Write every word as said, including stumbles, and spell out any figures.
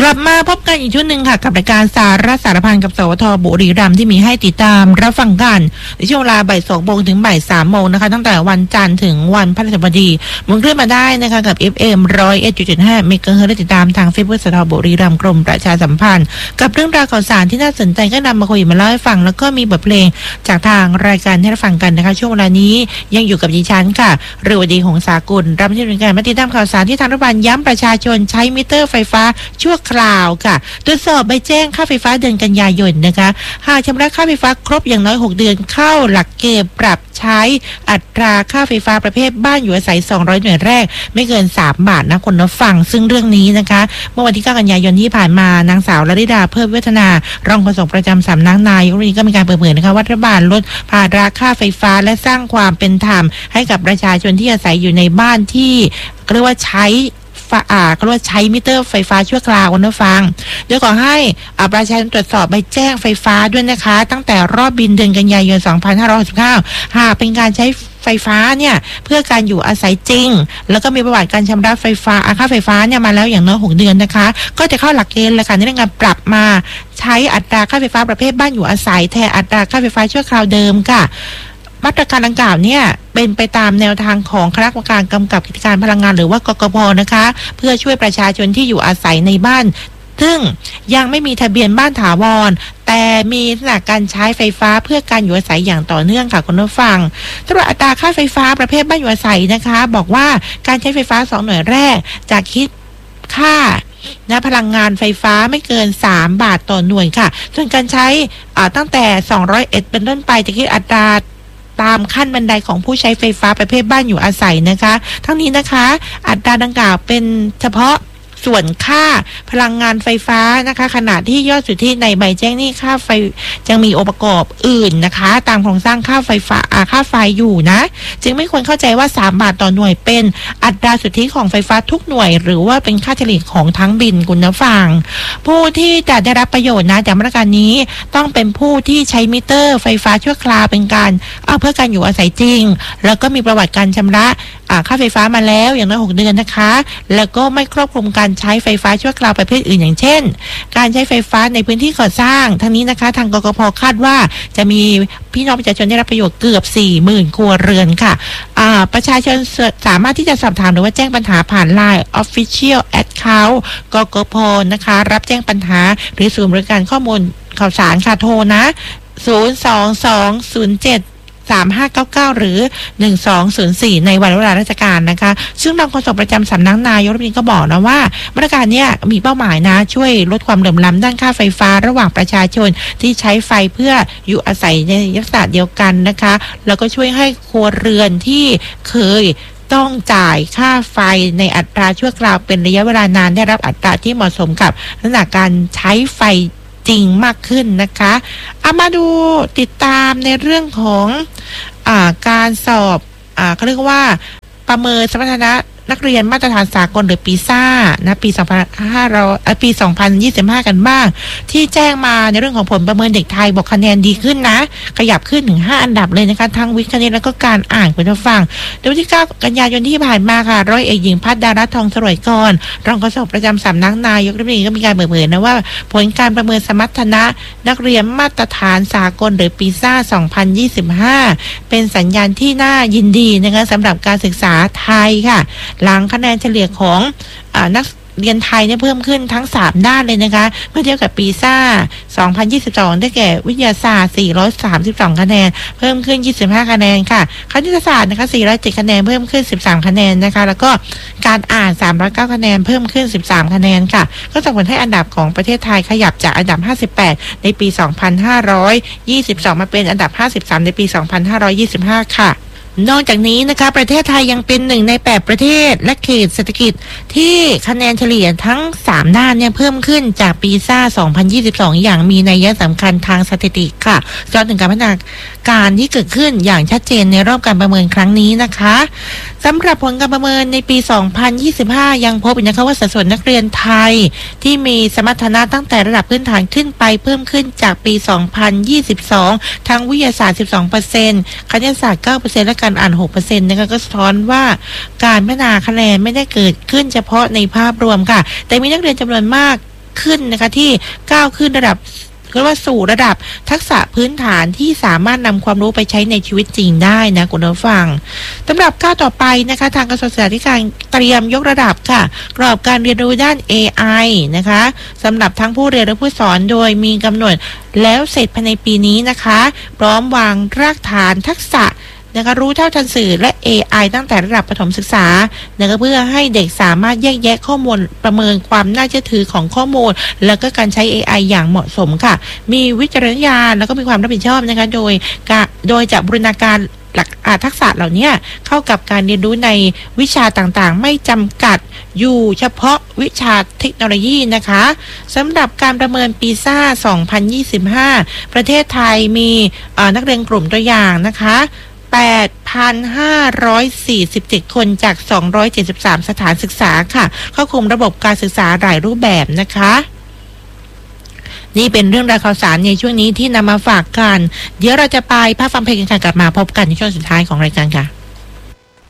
กลับมาพบกันอีกชุดหนึ่งค่ะกับรายการสาระสารพันกับสวทบุรีรัมย์ที่มีให้ติดตามรับฟังกันในช่วงเวลาบ่ายสองโมงถึงบ่ายสามโมงนะคะตั้งแต่วันจันทร์ถึงวันพฤหัสบดีมุนขึ้นมาได้นะคะกับ เอฟ เอ็ม หนึ่งร้อยเอ็ดจุดห้า เมกะเฮิรตซ์ติดตามทางเฟซบุ๊กสวทบุรีรัมย์กรมประชาสัมพันธ์กับเรื่องราวข่าวสารที่น่าสนใจก็นำมาคุยมาเล่าให้ฟังแล้วก็มีบทเพลงจากทางรายการให้รับฟังกันนะคะช่วงเวลานี้ยังอยู่กับดิฉันค่ะเรือวดีหงสากุลรับหน้าที่ในการมาติดตามข่าวสารที่ทางรัฐบาลย้ำประชาชนใช้มิเตอร์ไฟฟ้าชั่วคราวค่ะตรวจสอบใบแจ้งค่าไฟฟ้าเดือนกันยายนนะคะหากชำระค่าไฟฟ้าครบอย่างน้อยหกเดือนเข้าหลักเกณฑ์ปรับใช้อัตราค่าไฟฟ้าประเภทบ้านอยู่อาศัยสองร้อยหน่วยแรกไม่เกินสามบาทนะคนรับฟังซึ่งเรื่องนี้นะคะเมื่อวันที่เก้ากันยายนที่ผ่านมานางสาวลลิดาเพิ่มวัฒนารองโฆษกประจำสำนักนายกรัฐมนตรีก็มีการเปิดเผยนะคะว่ารัฐบาลลดภาระค่าไฟฟ้าและสร้างความเป็นธรรมให้กับประชาชนที่อาศัยอยู่ในบ้านที่เรียกว่าใช้อ่าเขาเรียกว่าใช้มิเตอร์ไฟฟ้าชั่วคราวคุณผู้ฟังโดยขอให้อ่าประชาชนตรวจสอบใบแจ้งไฟฟ้าด้วยนะคะตั้งแต่รอบบินเดือนกันยายนสองพันห้าร้อยหกสิบเก้าหากเป็นการใช้ไฟฟ้าเนี่ยเพื่อการอยู่อาศัยจริงแล้วก็มีประวัติการชำระไฟฟ้าค่าไฟฟ้าเนี่ยมาแล้วอย่างน้อยหกเดือนนะคะก็จะเข้าหลักเกณฑ์เลยค่ะในเรื่องการปรับมาใช้อัตราค่าไฟฟ้าประเภทบ้านอยู่อาศัยแทนอัตราค่าไฟฟ้าชั่วคราวเดิมค่ะมาตรการดังกล่าวเนี่ยเป็นไปตามแนวทางของคณะกรรมการกำกับกิจการพลังงานหรือว่ากกพ.นะคะเพื่อช่วยประชาชนที่อยู่อาศัยในบ้านซึ่งยังไม่มีทะเบียนบ้านถาวรแต่มีลักษณะการใช้ไฟฟ้าเพื่อการอยู่อาศัยอย่างต่อเนื่องค่ะคุณผู้ฟังสำหรับอัตราค่าไฟฟ้าประเภทบ้านอยู่อาศัยนะคะบอกว่าการใช้ไฟฟ้าสองหน่วยแรกจะคิดค่านะพลังงานไฟฟ้าไม่เกินสามบาทต่อหน่วยค่ะส่วนการใช้ตั้งแต่สองร้อยเอ็ดเป็นต้นไปจะคิดอัตราตามขั้นบันไดของผู้ใช้ไฟฟ้าประเภทบ้านอยู่อาศัยนะคะทั้งนี้นะคะอัตราดังกล่าวเป็นเฉพาะส่วนค่าพลังงานไฟฟ้านะคะขณะที่ยอดสุทธิในใบแจ้งหนี้ค่าไฟยังมีองค์ประกอบอื่นนะคะตามโครงสร้างค่าไฟฟ้าค่าไฟอยู่นะจึงไม่ควรเข้าใจว่าสามบาทต่อหน่วยเป็นอัตราสุทธิของไฟฟ้าทุกหน่วยหรือว่าเป็นค่าเฉลี่ยของทั้งบินคุณผู้ฟังผู้ที่จะได้รับประโยชน์นะจากมาตรการนี้ต้องเป็นผู้ที่ใช้มิเตอร์ไฟฟ้าชั่วคราวเป็นการเอาเพื่อการอยู่อาศัยจริงแล้วก็มีประวัติการชำระค่าไฟฟ้ามาแล้วอย่างน้อยหกเดือนนะคะแล้วก็ไม่ครอบคลุมการใช้ไฟฟ้าชั่วคราวประเภทอื่นอย่างเช่นการใช้ไฟฟ้าในพื้นที่ก่อสร้างทั้งนี้นะคะทางกกพ.คาดว่าจะมีพี่น้องประชาชนได้รับประโยชน์เกือบ สี่หมื่น ครัวเรือนค่ะประชาชนสามารถที่จะสอบถามหรือว่าแจ้งปัญหาผ่าน ไลน์ Official Account กกพ.นะคะรับแจ้งปัญหาหรือศูนย์บริการข้อมูลข่าวสารค่ะโทรนะศูนย์ สอง สอง ศูนย์ เจ็ดสามห้าเก้าเก้าหรือหนึ่งสองศูนย์สี่ในวันเวลาราชการนะคะซึ่งรองโฆษกประจำสำนักนายกรัฐมนตรีก็บอกนะว่ามาตรการนี้มีเป้าหมายนะช่วยลดความเหลื่อมล้ำด้านค่าไฟฟ้าระหว่างประชาชนที่ใช้ไฟเพื่ออยู่อาศัยในลักษณะเดียวกันนะคะแล้วก็ช่วยให้ครัวเรือนที่เคยต้องจ่ายค่าไฟในอัตราชั่วคราวเป็นระยะเวลานานได้รับอัตราที่เหมาะสมกับลักษณะการใช้ไฟจริงมากขึ้นนะคะเอามาดูติดตามในเรื่องของอ่าการสอบอ่าเขาเรียกว่าประเมินสมรรถนะนักเรียนมาตรฐานสากลหรือปีซ่านะปีสองพันห้าร้อยปีสองพันยี่สิบห้ากันบ้างที่แจ้งมาในเรื่องของผลประเมินเด็กไทยบอกคะแนนดีขึ้นนะขยับขึ้นถึงห้าอันดับเลยนะคะทั้งวิทย์คณิตแล้วก็การอ่านคุณผู้ฟังโดยวันที่เก้ากันยายนที่ผ่านมาค่ะร้อยเอกหญิงพัฒดารัตน์ทองสรวยกรรองโฆษกประจำสำนักนายกรัฐมนตรีก็มีการเปิดเผยนะว่าผลการประเมินสมรรถนะนักเรียนมาตรฐานสากลหรือปีซ่าสองพันยี่สิบห้าเป็นสัญญาณที่น่ายินดีนะคะสำหรับการศึกษาไทยค่ะหลังคะแนนเฉลี่ยของอ่านักเรียนไทยเนี่ยเพิ่มขึ้นทั้งสามด้านเลยนะคะเมื่อเทียบกับปีซ่าสองพันยี่สิบสองได้แก่วิทยาศาสตร์สี่ร้อยสามสิบสองคะแนนเพิ่มขึ้นยี่สิบห้าคะแนนค่ะคณิตศาสตร์นะคะสี่ร้อยเจ็ดคะแนนเพิ่มขึ้นสิบสามคะแนนนะคะแล้วก็การอ่านสามร้อยเก้าคะแนนเพิ่มขึ้นสิบสามคะแนนค่ะก็ส่งผลให้อันดับของประเทศไทยขยับจากอันดับห้าสิบแปดในปีสองพันห้าร้อยยี่สิบสองมาเป็นอันดับห้าสิบสามในปีสองพันห้าร้อยยี่สิบห้าค่ะนอกจากนี้นะคะประเทศไทยยังเป็นหนึ่งในแปดประเทศและเขตเศรษฐกิจที่คะแนนเฉลี่ยทั้งสามด้านเนี่ยเพิ่มขึ้นจากปีซ่าสองพันยี่สิบสองอย่างมีนัยสำคัญทางสถิติค่ะย้อนถึงการพัฒนาการที่เกิดขึ้นอย่างชัดเจนในรอบการประเมินครั้งนี้นะคะสำหรับผลการประเมินในปีสองพันยี่สิบห้ายังพบอีกนะคะว่าสัดส่วนนักเรียนไทยที่มีสมรรถนะตั้งแต่ระดับพื้นฐานขึ้นไปเพิ่มขึ้นจากปีสองพันยี่สิบสองทั้งวิทยาศาสตร์ สิบสองเปอร์เซ็นต์ คณิตศาสตร์ เก้าเปอร์เซ็นต์ และการอ่าน หกเปอร์เซ็นต์ นะคะก็สะท้อนว่าการพัฒนาคะแนนไม่ได้เกิดขึ้นเฉพาะในภาพรวมค่ะแต่มีนักเรียนจำนวนมากขึ้นนะคะที่ก้าวขึ้นระดับก็ว่าสู่ระดับทักษะพื้นฐานที่สามารถนำความรู้ไปใช้ในชีวิตจริงได้นะคุณผู้ฟังสำหรับก้าวต่อไปนะคะทางกระทรวงศึกษาธิการเตรียมยกระดับค่ะกรอบการเรียนรู้ด้าน เอ ไอ นะคะสำหรับทั้งผู้เรียนและผู้สอนโดยมีกำหนดแล้วเสร็จภายในปีนี้นะคะพร้อมวางรากฐานทักษะนะคะรู้เท่าทันสื่อและ เอ ไอ ตั้งแต่ระดับประถมศึกษานะคะเพื่อให้เด็กสามารถแยกแยะข้อมูลประเมินความน่าเชื่อถือของข้อมูลแล้วก็การใช้ เอ ไอ อย่างเหมาะสมค่ะมีวิจารณญาณแล้วก็มีความรับผิดชอบนะคะโดยโดยจะบูรณาการหลักทักษะเหล่านี้เข้ากับการเรียนรู้ในวิชาต่างๆไม่จำกัดอยู่เฉพาะวิชาเทคโนโลยีนะคะสำหรับการประเมินปีซ่าสองพันยี่สิบห้าประเทศไทยมีนักเรียนกลุ่มตัวอย่างนะคะ แปดพันห้าร้อยสี่สิบเจ็ด คนจากสองร้อยเจ็ดสิบสามสถานศึกษาค่ะเข้าคุมระบบการศึกษาหลายรูปแบบนะคะนี่เป็นเรื่องราวข่าวสารในช่วงนี้ที่นำมาฝากกันเดี๋ยวเราจะไปพักฟังเพลงกันค่ะกลับมาพบกันในช่วงสุดท้ายของรายการค่ะ